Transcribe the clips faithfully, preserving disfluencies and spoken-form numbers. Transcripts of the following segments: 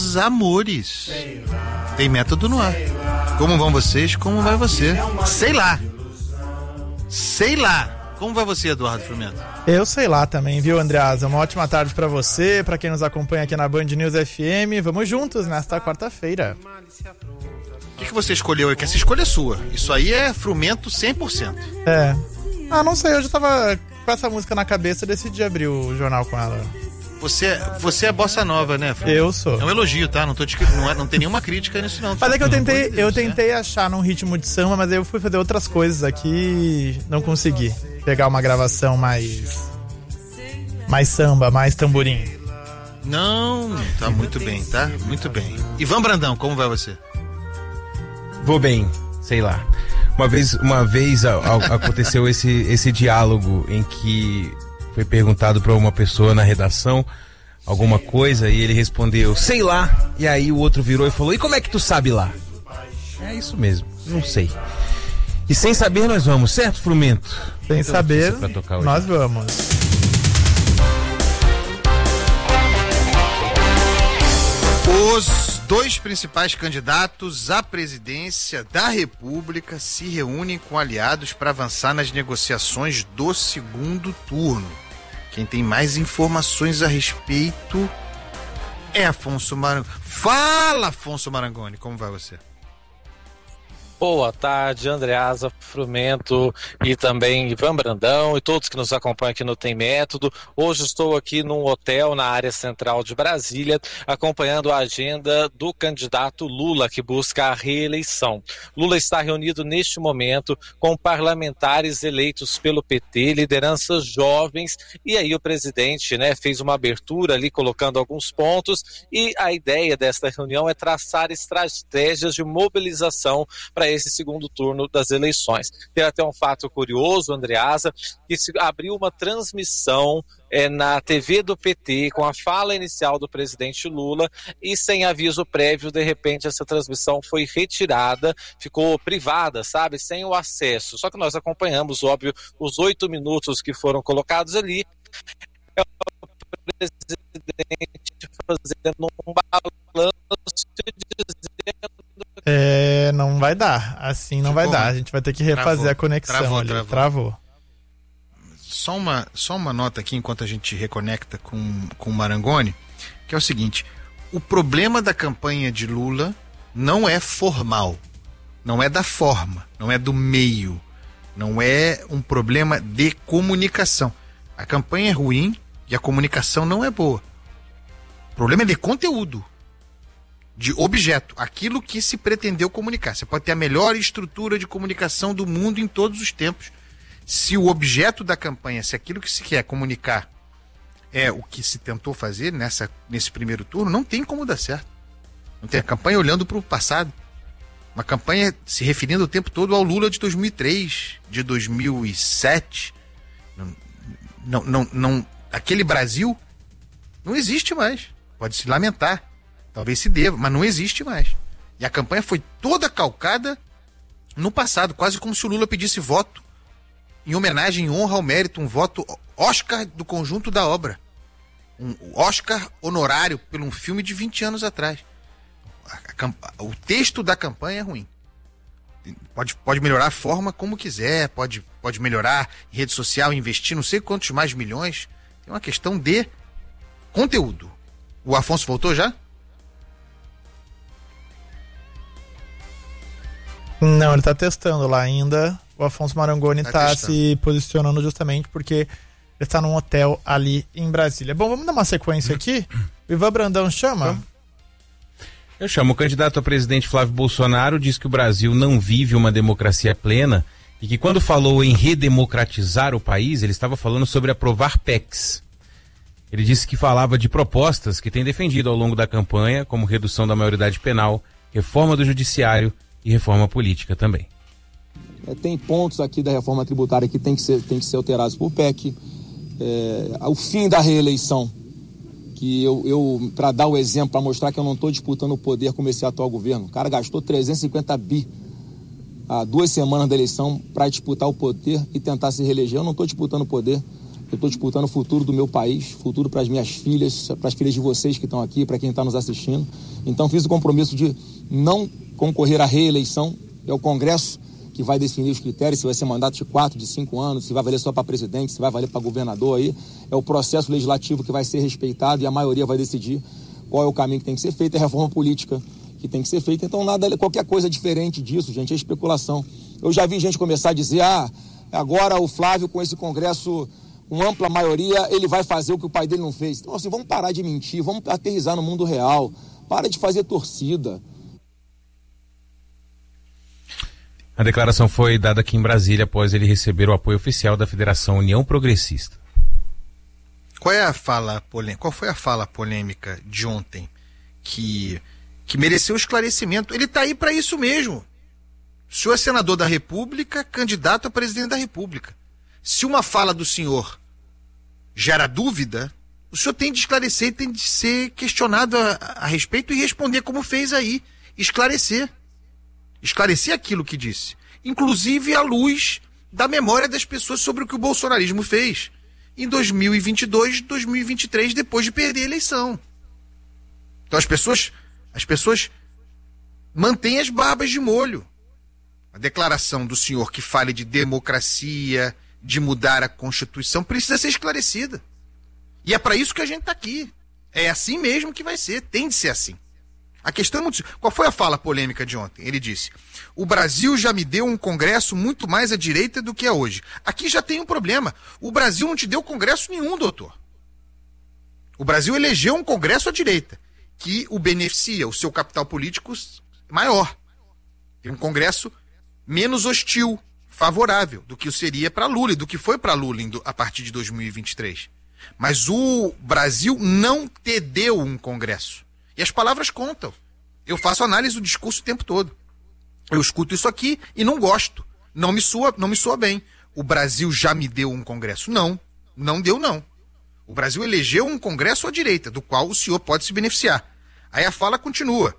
meus amores. Tem método no ar. Como vão vocês? Como vai você? Sei lá. Sei lá. Como vai você, Eduardo Frumento? Eu sei lá também, viu, Andreasa? Uma ótima tarde pra você, pra quem nos acompanha aqui na Band News F M. Vamos juntos nesta quarta-feira. O que, que você escolheu? É que essa escolha é sua. Isso aí é Frumento cem por cento. É. Ah, não sei, hoje eu tava com essa música na cabeça e decidi abrir o jornal com ela. Você, você é bossa nova, né, Frumento? Eu sou. É um elogio, tá? Não, tô te, não, é, não tem nenhuma crítica nisso, não. Mas é que eu tentei, Deus, eu tentei né? achar num ritmo de samba, mas aí eu fui fazer outras coisas aqui e não consegui pegar uma gravação mais... mais samba, mais tamborim. Não, tá muito bem, tá? Muito bem. Ivan Brandão, como vai você? Vou bem, sei lá. Uma vez, uma vez a, a, aconteceu esse, esse diálogo em que foi perguntado para uma pessoa na redação alguma coisa e ele respondeu, sei lá. E aí o outro virou e falou, e como é que tu sabe lá? É isso mesmo, não sei. E sem saber nós vamos, certo, Frumento? Sem saber, nós vamos. Os dois principais candidatos à presidência da República se reúnem com aliados para avançar nas negociações do segundo turno. Quem tem mais informações a respeito é Afonso Marangoni. Fala, Afonso Marangoni, como vai você? Boa tarde, Andreasa Frumento e também Ivan Brandão e todos que nos acompanham aqui no Tem Método. Hoje estou aqui num hotel na área central de Brasília, acompanhando a agenda do candidato Lula, que busca a reeleição. Lula está reunido neste momento com parlamentares eleitos pelo P T, lideranças jovens, e aí o presidente, né, fez uma abertura ali colocando alguns pontos, e a ideia desta reunião é traçar estratégias de mobilização para esse segundo turno das eleições. Tem até um fato curioso, Andreasa, que se abriu uma transmissão é, na T V do P T com a fala inicial do presidente Lula e sem aviso prévio, de repente essa transmissão foi retirada, ficou privada, sabe, sem o acesso. Só que nós acompanhamos, óbvio, os oito minutos que foram colocados ali. É o presidente fazendo um balanço e dizendo É, não vai dar. Assim não Ficou vai dar. ruim. A gente vai ter que refazer Travou. a conexão Travou, ali. travou. Travou. Só uma, só uma nota aqui enquanto a gente reconecta com, com o Marangoni, que é o seguinte: o problema da campanha de Lula não é formal, não é da forma, não é do meio, não é um problema de comunicação. A campanha é ruim e a comunicação não é boa. O problema é de conteúdo, de objeto, aquilo que se pretendeu comunicar. Você pode ter a melhor estrutura de comunicação do mundo em todos os tempos. Se o objeto da campanha, se aquilo que se quer comunicar é o que se tentou fazer nessa, nesse primeiro turno, não tem como dar certo. Não tem a campanha olhando para o passado. Uma campanha se referindo o tempo todo ao Lula de dois mil e três, de dois mil e sete. Não, não, não, não, aquele Brasil não existe mais. Pode se lamentar. Talvez se deva, mas não existe mais. E a campanha foi toda calcada no passado, quase como se o Lula pedisse voto em homenagem, em honra ao mérito, um voto Oscar do conjunto da obra. Um Oscar honorário por um filme de vinte anos atrás. A, a, o texto da campanha é ruim. Pode, pode melhorar a forma como quiser, pode, pode melhorar em rede social, investir não sei quantos mais milhões. É uma questão de conteúdo. O Afonso voltou já? Não, ele tá testando lá ainda. O Afonso Marangoni tá, tá testando. se posicionando justamente porque ele está num hotel ali em Brasília. Bom, vamos dar uma sequência aqui. O Ivan Brandão chama? Eu chamo. O candidato a presidente Flávio Bolsonaro diz que o Brasil não vive uma democracia plena e que quando falou em redemocratizar o país, ele estava falando sobre aprovar P E Cs. Ele disse que falava de propostas que tem defendido ao longo da campanha, como redução da maioridade penal, reforma do judiciário e reforma política também. É, tem pontos aqui da reforma tributária que tem que ser, tem que ser alterados por P E C. É, o fim da reeleição, que eu, eu para dar o exemplo, para mostrar que eu não estou disputando o poder como esse atual governo. O cara gastou trezentos e cinquenta bi há duas semanas da eleição para disputar o poder e tentar se reeleger. Eu não estou disputando o poder. Eu estou disputando o futuro do meu país, futuro para as minhas filhas, para as filhas de vocês que estão aqui, para quem está nos assistindo. Então fiz o compromisso de não concorrer à reeleição. É o Congresso que vai definir os critérios, se vai ser mandato de quatro, de cinco anos, se vai valer só para presidente, se vai valer para governador aí. É o processo legislativo que vai ser respeitado e a maioria vai decidir qual é o caminho que tem que ser feito, é a reforma política que tem que ser feita. Então nada, qualquer coisa diferente disso, gente, é especulação. Eu já vi gente começar a dizer, ah, agora o Flávio com esse Congresso com ampla maioria, ele vai fazer o que o pai dele não fez. Então assim, vamos parar de mentir, vamos aterrissar no mundo real, para de fazer torcida. A declaração foi dada aqui em Brasília após ele receber o apoio oficial da Federação União Progressista. Qual é a fala polêmica? Qual foi a fala polêmica de ontem que, que mereceu esclarecimento? Ele está aí para isso mesmo. O senhor é senador da República, candidato a presidente da República. Se uma fala do senhor gera dúvida, o senhor tem de esclarecer e tem de ser questionado a, a respeito e responder como fez aí. Esclarecer. Esclarecer aquilo que disse. Inclusive à luz da memória das pessoas sobre o que o bolsonarismo fez em dois mil e vinte e dois, dois mil e vinte e três, depois de perder a eleição. Então as pessoas, as pessoas mantêm as barbas de molho. A declaração do senhor que fale de democracia, de mudar a Constituição, precisa ser esclarecida. E é para isso que a gente está aqui. É assim mesmo que vai ser, tem de ser assim. A questão é muito... Qual foi a fala polêmica de ontem? Ele disse, o Brasil já me deu um Congresso muito mais à direita do que é hoje. Aqui já tem um problema. O Brasil não te deu Congresso nenhum, doutor. O Brasil elegeu um Congresso à direita, que o beneficia, o seu capital político maior. Tem um Congresso menos hostil, favorável, do que o seria para Lula e do que foi para Lula a partir de dois mil e vinte e três. Mas o Brasil não te deu um Congresso. E as palavras contam. Eu faço análise do discurso o tempo todo. Eu escuto isso aqui e não gosto. Não me soa, não me soa bem. O Brasil já me deu um Congresso? Não. Não deu, não. O Brasil elegeu um Congresso à direita, do qual o senhor pode se beneficiar. Aí a fala continua.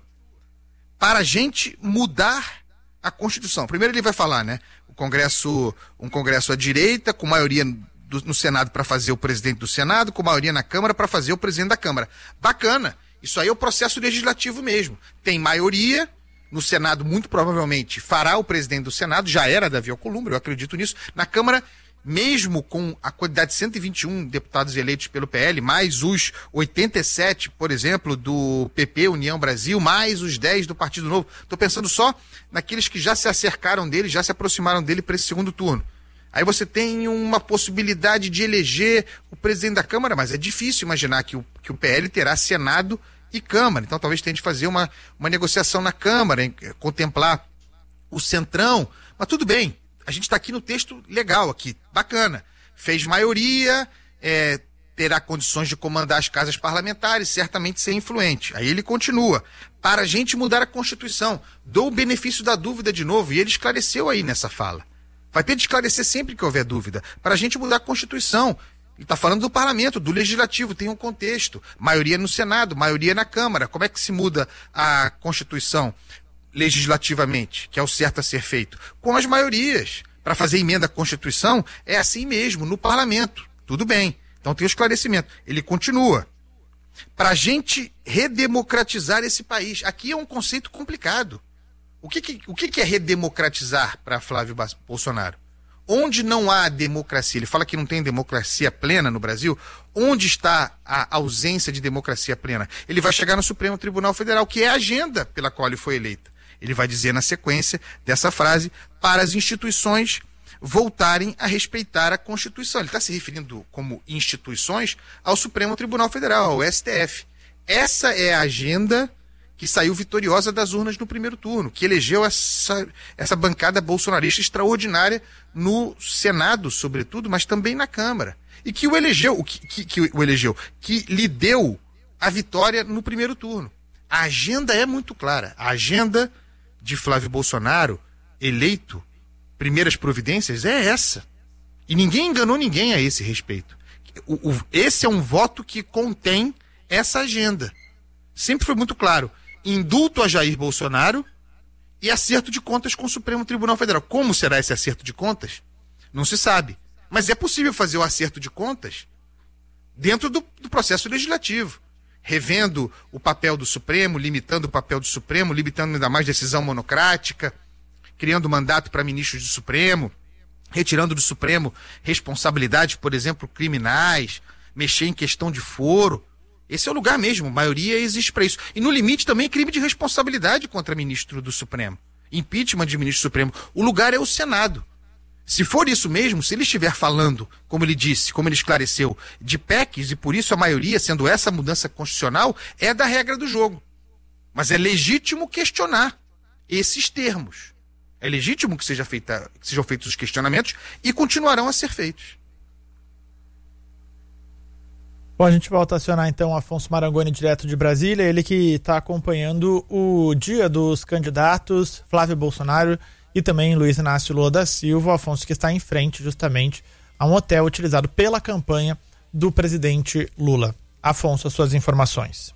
Para a gente mudar a Constituição. Primeiro ele vai falar, né? O Congresso, um Congresso à direita, com maioria do, no Senado para fazer o presidente do Senado, com maioria na Câmara para fazer o presidente da Câmara. Bacana. Isso aí é o processo legislativo mesmo. Tem maioria, no Senado muito provavelmente fará o presidente do Senado, já era Davi Alcolumbre, eu acredito nisso. Na Câmara, mesmo com a quantidade de cento e vinte e um deputados eleitos pelo P L, mais os oitenta e sete, por exemplo, do P P, União Brasil, mais os dez do Partido Novo. Estou pensando só naqueles que já se acercaram dele, já se aproximaram dele para esse segundo turno. Aí você tem uma possibilidade de eleger o presidente da Câmara, mas é difícil imaginar que o, que o P L terá Senado e Câmara. Então talvez tenha de fazer uma, uma negociação na Câmara, hein, contemplar o Centrão. Mas tudo bem, a gente está aqui no texto legal, aqui, bacana. Fez maioria, é, terá condições de comandar as casas parlamentares, certamente ser influente. Aí ele continua. Para a gente mudar a Constituição, dou o benefício da dúvida de novo, e ele esclareceu aí nessa fala. Vai ter de esclarecer sempre que houver dúvida. Para a gente mudar a Constituição. Ele está falando do parlamento, do legislativo, tem um contexto. Maioria no Senado, maioria na Câmara. Como é que se muda a Constituição legislativamente, que é o certo a ser feito? Com as maiorias. Para fazer emenda à Constituição, é assim mesmo, no parlamento. Tudo bem. Então tem o esclarecimento. Ele continua. Para a gente redemocratizar esse país. Aqui é um conceito complicado. O que, que, o que, que é redemocratizar para Flávio Bolsonaro? Onde não há democracia, ele fala que não tem democracia plena no Brasil, onde está a ausência de democracia plena? Ele vai chegar no Supremo Tribunal Federal, que é a agenda pela qual ele foi eleito. Ele vai dizer na sequência dessa frase, para as instituições voltarem a respeitar a Constituição. Ele está se referindo como instituições ao Supremo Tribunal Federal, ao S T F. Essa é a agenda que saiu vitoriosa das urnas no primeiro turno, que elegeu essa, essa bancada bolsonarista extraordinária no Senado, sobretudo, mas também na Câmara. E que o elegeu, o que, que, que o elegeu, que lhe deu a vitória no primeiro turno. A agenda é muito clara. A agenda de Flávio Bolsonaro, eleito, primeiras providências, é essa. E ninguém enganou ninguém a esse respeito. O, o, esse é um voto que contém essa agenda. Sempre foi muito claro. Indulto a Jair Bolsonaro e acerto de contas com o Supremo Tribunal Federal. Como será esse acerto de contas? Não se sabe. Mas é possível fazer o acerto de contas dentro do, do processo legislativo, revendo o papel do Supremo, limitando o papel do Supremo, limitando ainda mais decisão monocrática, criando mandato para ministros do Supremo, retirando do Supremo responsabilidade, por exemplo, criminais, mexer em questão de foro. Esse é o lugar mesmo, a maioria existe para isso. E no limite também crime de responsabilidade contra ministro do Supremo. Impeachment de ministro do Supremo. O lugar é o Senado. Se for isso mesmo, se ele estiver falando, como ele disse, como ele esclareceu, de P E Cs, e por isso a maioria, sendo essa mudança constitucional, é da regra do jogo. Mas é legítimo questionar esses termos. É legítimo que, seja feita, que sejam feitos os questionamentos e continuarão a ser feitos. Bom, a gente volta a acionar então Afonso Marangoni, direto de Brasília, ele que está acompanhando o dia dos candidatos Flávio Bolsonaro e também Luiz Inácio Lula da Silva. O Afonso que está em frente justamente a um hotel utilizado pela campanha do presidente Lula. Afonso, as suas informações.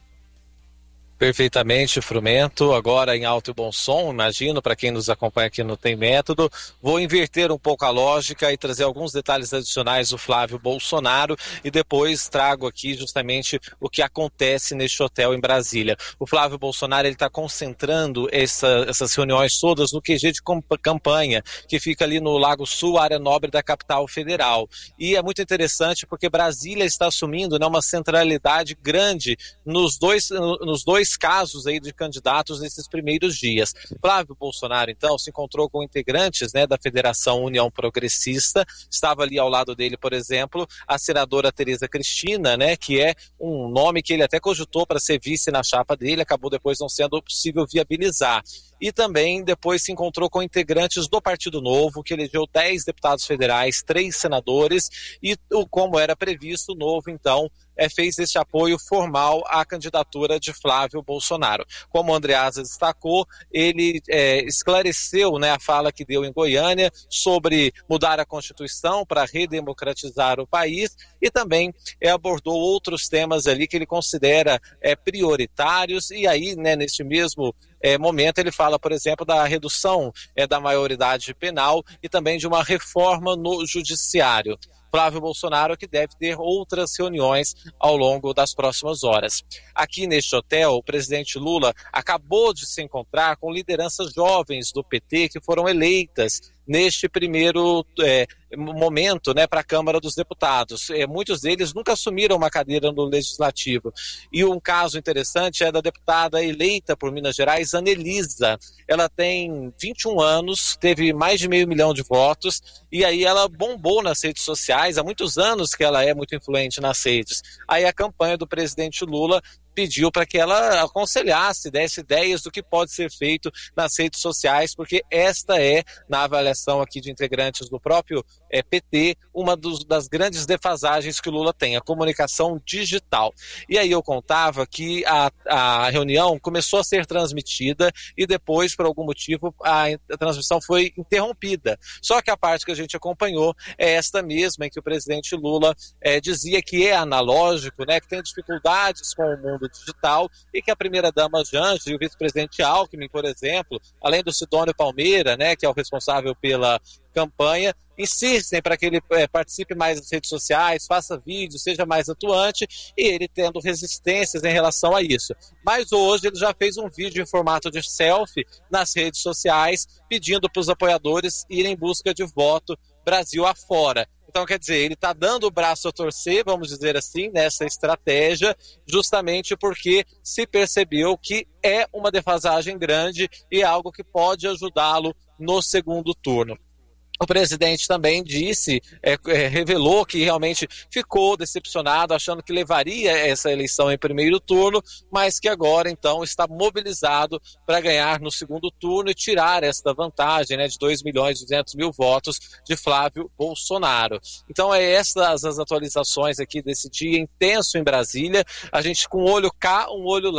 Perfeitamente, Frumento, agora em alto e bom som, imagino, para quem nos acompanha aqui no Tem Método. Vou inverter um pouco a lógica e trazer alguns detalhes adicionais do Flávio Bolsonaro e depois trago aqui justamente o que acontece neste hotel em Brasília. O Flávio Bolsonaro está concentrando essa, essas reuniões todas no Q G de campanha, que fica ali no Lago Sul, área nobre da capital federal. E é muito interessante porque Brasília está assumindo, né, uma centralidade grande nos dois, nos dois casos aí de candidatos nesses primeiros dias. Flávio Bolsonaro, então, se encontrou com integrantes, né, da Federação União Progressista. Estava ali ao lado dele, por exemplo, a senadora Tereza Cristina, né, que é um nome que ele até cogitou para ser vice na chapa dele, acabou depois não sendo possível viabilizar. E também depois se encontrou com integrantes do Partido Novo, que elegeu dez deputados federais, três senadores, e como era previsto, o Novo, então, é, fez esse apoio formal à candidatura de Flávio Bolsonaro. Como o Andreasa destacou, ele é, esclareceu, né, a fala que deu em Goiânia sobre mudar a Constituição para redemocratizar o país e também é, abordou outros temas ali que ele considera é, prioritários e aí, né, neste mesmo É, momento ele fala, por exemplo, da redução é, da maioridade penal e também de uma reforma no judiciário. Flávio Bolsonaro que deve ter outras reuniões ao longo das próximas horas. Aqui neste hotel, o presidente Lula acabou de se encontrar com lideranças jovens do P T que foram eleitas neste primeiro é, momento, né, para a Câmara dos Deputados. É, muitos deles nunca assumiram uma cadeira no Legislativo. E um caso interessante é da deputada eleita por Minas Gerais, Anelisa. Ela tem vinte e um anos, teve mais de meio milhão de votos, e aí ela bombou nas redes sociais. Há muitos anos que ela é muito influente nas redes. Aí a campanha do presidente Lula pediu para que ela aconselhasse, desse ideias do que pode ser feito nas redes sociais, porque esta é, na avaliação aqui de integrantes do próprio é, P T, uma dos, das grandes defasagens que o Lula tem, a comunicação digital. E aí eu contava que a, a reunião começou a ser transmitida e depois, por algum motivo, a, a transmissão foi interrompida. Só que a parte que a gente acompanhou é esta mesma, em que o presidente Lula é, dizia que é analógico, né, que tem dificuldades com o mundo digital e que a primeira-dama Janja e o vice-presidente Alckmin, por exemplo, além do Sidônio Palmeira, né, que é o responsável pela campanha, insistem para que ele é, participe mais das redes sociais, faça vídeos, seja mais atuante, e ele tendo resistências em relação a isso. Mas hoje ele já fez um vídeo em formato de selfie nas redes sociais, pedindo para os apoiadores irem em busca de voto Brasil afora. Então, quer dizer, ele está dando o braço a torcer, vamos dizer assim, nessa estratégia, justamente porque se percebeu que é uma defasagem grande e algo que pode ajudá-lo no segundo turno. O presidente também disse, é, é, revelou que realmente ficou decepcionado, achando que levaria essa eleição em primeiro turno, mas que agora, então, está mobilizado para ganhar no segundo turno e tirar esta vantagem, né, de dois milhões e duzentos mil votos de Flávio Bolsonaro. Então, é essas as atualizações aqui desse dia intenso em Brasília. A gente com um olho cá, um olho lá,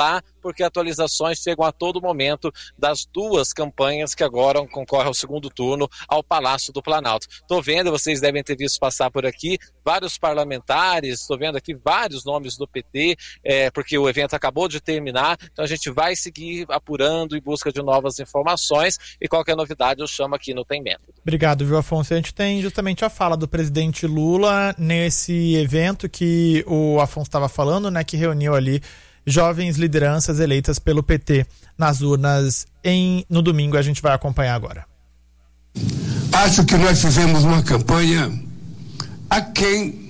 porque atualizações chegam a todo momento das duas campanhas que agora concorrem ao segundo turno ao Palácio do Planalto. Estou vendo, vocês devem ter visto passar por aqui, vários parlamentares, estou vendo aqui vários nomes do P T, é, porque o evento acabou de terminar, então a gente vai seguir apurando em busca de novas informações e qualquer novidade eu chamo aqui no Tem Método. Obrigado, viu, Afonso? A gente tem justamente a fala do presidente Lula nesse evento que o Afonso estava falando, né, que reuniu ali jovens lideranças eleitas pelo P T nas urnas em, no domingo. A gente vai acompanhar agora. Acho que nós fizemos uma campanha aquém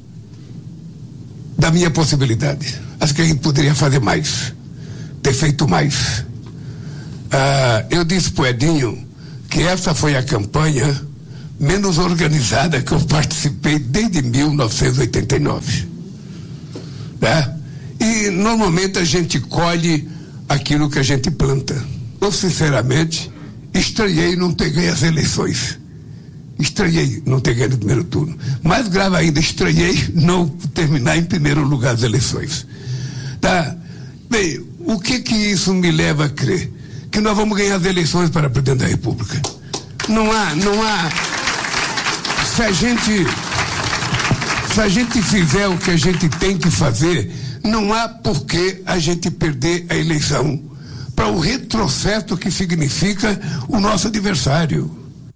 da minha possibilidade. Acho que a gente poderia fazer mais, ter feito mais. Ah, eu disse pro Edinho que essa foi a campanha menos organizada que eu participei desde mil novecentos e oitenta e nove. Né? E normalmente a gente colhe aquilo que a gente planta. Eu, sinceramente, estranhei não ter ganho as eleições. Estranhei não ter ganho no primeiro turno. Mais grave ainda, estranhei não terminar em primeiro lugar as eleições. Tá? Bem, o que que isso me leva a crer? Que nós vamos ganhar as eleições para presidente da República. Não há, não há... Se a gente... Se a gente fizer o que a gente tem que fazer, não há por que a gente perder a eleição para o retrocesso que significa o nosso adversário.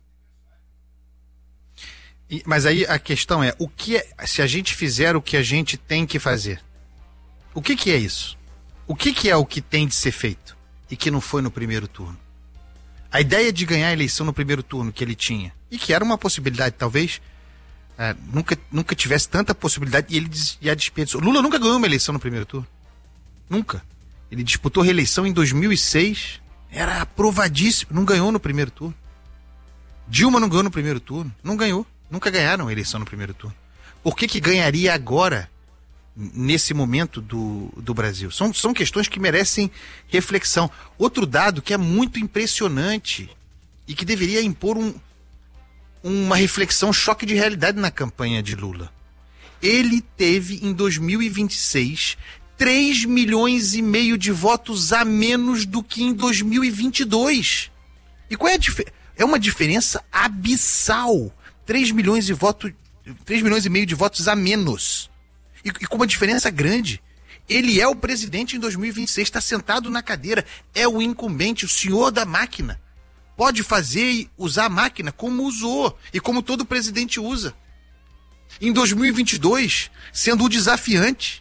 E, mas aí a questão é, o que é, se a gente fizer o que a gente tem que fazer, o que que é isso? O que que é o que tem de ser feito e que não foi no primeiro turno? A ideia de ganhar a eleição no primeiro turno que ele tinha, e que era uma possibilidade, talvez é, nunca, nunca tivesse tanta possibilidade, e ele e a desperdiçou. Lula nunca ganhou uma eleição no primeiro turno. Nunca. Ele disputou reeleição em dois mil e seis, era aprovadíssimo, não ganhou no primeiro turno. Dilma não ganhou no primeiro turno, não ganhou. Nunca ganharam a eleição no primeiro turno. Por que que ganharia agora, nesse momento do, do Brasil? São, são questões que merecem reflexão. Outro dado que é muito impressionante e que deveria impor um, uma reflexão, um choque de realidade na campanha de Lula. Ele teve, em dois mil e vinte e seis, três milhões e meio de votos a menos do que em dois mil e vinte e dois. E qual é a diferença? É uma diferença abissal. três milhões de votos, três milhões e meio de votos a menos. E, e com uma diferença grande. Ele é o presidente em dois mil e vinte e seis, está sentado na cadeira, é o incumbente, o senhor da máquina. Pode fazer e usar a máquina como usou e como todo presidente usa. Em dois mil e vinte e dois, sendo o desafiante,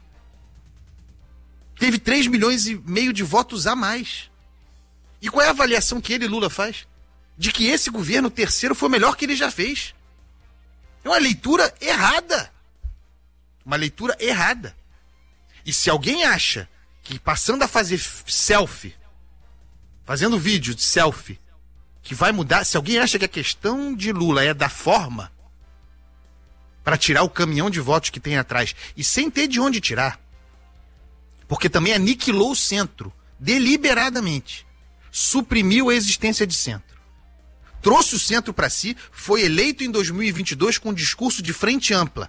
teve três milhões e meio de votos a mais. E qual é a avaliação que ele, Lula, faz? De que esse governo terceiro foi o melhor que ele já fez. É uma leitura errada. Uma leitura errada. E se alguém acha que passando a fazer selfie, fazendo vídeo de selfie, que vai mudar, se alguém acha que a questão de Lula é da forma, para tirar o caminhão de votos que tem atrás, e sem ter de onde tirar, porque também aniquilou o centro, deliberadamente, suprimiu a existência de centro, trouxe o centro para si, foi eleito em dois mil e vinte e dois com um discurso de frente ampla,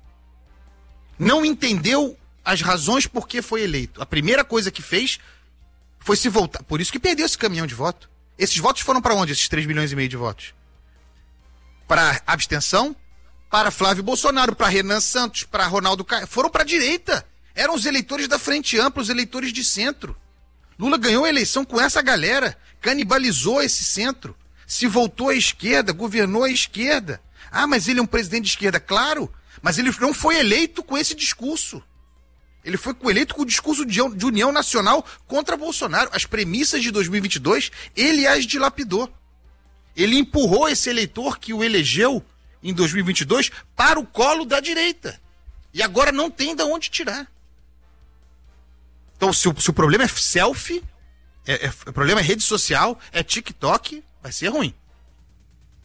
não entendeu as razões por que foi eleito. A primeira coisa que fez foi se voltar, por isso que perdeu esse caminhão de voto. Esses votos foram para onde, esses três milhões e meio de votos? Para abstenção, para Flávio Bolsonaro, para Renan Santos, para Ronaldo Caiado, foram para a direita. Eram os eleitores da frente ampla, os eleitores de centro. Lula ganhou a eleição com essa galera, canibalizou esse centro, se voltou à esquerda, governou à esquerda. Ah, mas ele é um presidente de esquerda, claro, mas ele não foi eleito com esse discurso. Ele foi eleito com o discurso de união nacional contra Bolsonaro. As premissas de dois mil e vinte e dois, ele as dilapidou. Ele empurrou esse eleitor que o elegeu em dois mil e vinte e dois para o colo da direita. E agora não tem de onde tirar. Então, se o, se o problema é selfie, é, é, o problema é rede social, é TikTok, vai ser ruim.